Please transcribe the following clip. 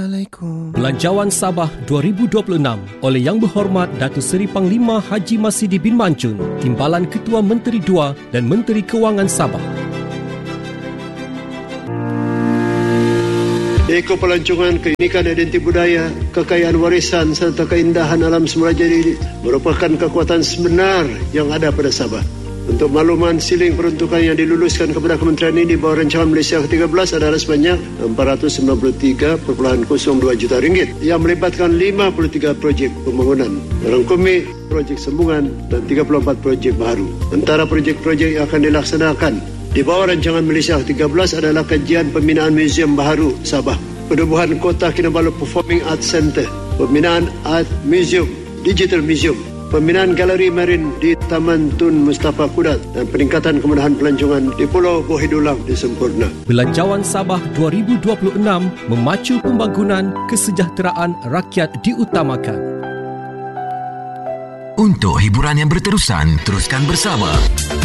Assalamualaikum. Belanjawan Sabah 2026 oleh Yang Berhormat Datuk Seri Panglima Haji Masidi bin Mancun, Timbalan Ketua Menteri II dan Menteri Kewangan Sabah. Eko pelancongan keunikan identiti budaya, kekayaan warisan serta keindahan alam Semenanjung merupakan kekuatan sebenar yang ada pada Sabah. Untuk makluman, siling peruntukan yang diluluskan kepada kementerian ini di bawah rancangan Malaysia ke-13 adalah sebanyak RM493.02 juta yang melibatkan 53 projek pembangunan, merangkumi projek sambungan dan 34 projek baru. Antara projek-projek yang akan dilaksanakan di bawah rancangan Malaysia ke-13 adalah kajian pembinaan Museum Baharu Sabah, penubuhan Kota Kinabalu Performing Arts Centre, pembinaan Art Museum, Digital Museum, pembinaan Galeri Marin di Taman Tun Mustafa Kudat dan peningkatan kemudahan pelancongan di Pulau Bohidulang di Sempurna. Belanjawan Sabah 2026 memacu pembangunan, kesejahteraan rakyat diutamakan. Untuk hiburan yang berterusan, teruskan bersama